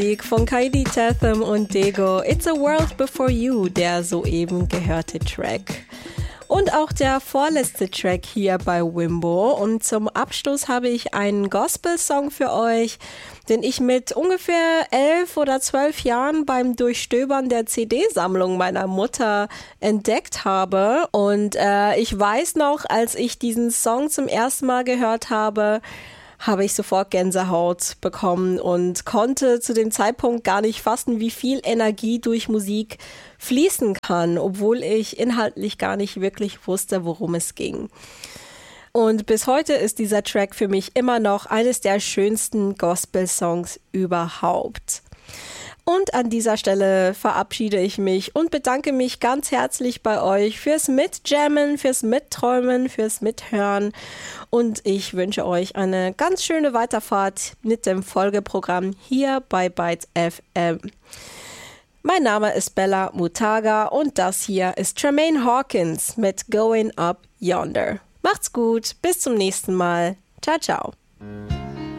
Von Kylie Tatham und Dego, It's a World Before You, der soeben gehörte Track. Und auch der vorletzte Track hier bei Wimbo. Und zum Abschluss habe ich einen Gospel-Song für euch, den ich mit ungefähr 11 oder 12 Jahren beim Durchstöbern der CD-Sammlung meiner Mutter entdeckt habe. Und ich weiß noch, als ich diesen Song zum ersten Mal gehört habe ich sofort Gänsehaut bekommen und konnte zu dem Zeitpunkt gar nicht fassen, wie viel Energie durch Musik fließen kann, obwohl ich inhaltlich gar nicht wirklich wusste, worum es ging. Und bis heute ist dieser Track für mich immer noch eines der schönsten Gospel-Songs überhaupt. Und an dieser Stelle verabschiede ich mich und bedanke mich ganz herzlich bei euch fürs Mitjammen, fürs Mitträumen, fürs Mithören. Und ich wünsche euch eine ganz schöne Weiterfahrt mit dem Folgeprogramm hier bei Bytes FM. Mein Name ist Bella Mutaga und das hier ist Tremaine Hawkins mit Going Up Yonder. Macht's gut, bis zum nächsten Mal. Ciao, ciao.